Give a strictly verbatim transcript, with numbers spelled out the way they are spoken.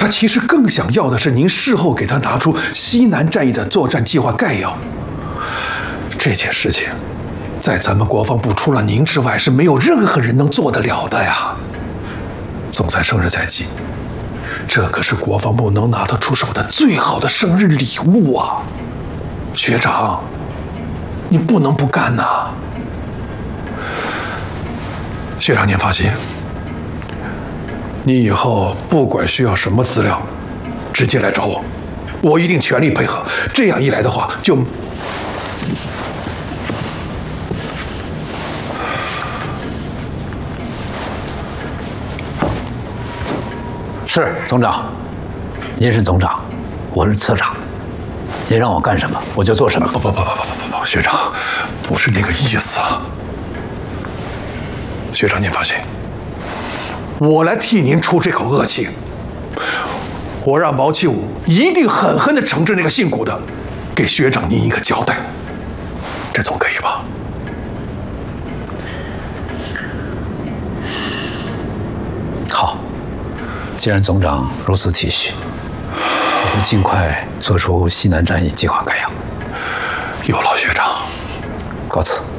他其实更想要的是您事后给他拿出西南战役的作战计划概要。这件事情，在咱们国防部除了您之外，是没有任何人能做得了的呀。总裁生日在即，这可是国防部能拿得出手的最好的生日礼物啊！学长，你不能不干呐！学长，您放心。你以后不管需要什么资料，直接来找我，我一定全力配合。这样一来的话，就…… 是总长，您是总长，我是次长，您让我干什么我就做什么。 不不不不不不不，学长，不是那个意思啊。学长，您放心。我来替您出这口恶气，我让毛七五一定狠狠地惩治那个姓谷的，给学长您一个交代，这总可以吧？ 好，既然总长如此体恤，我会尽快做出西南战役计划概要。 有劳学长， 告辞。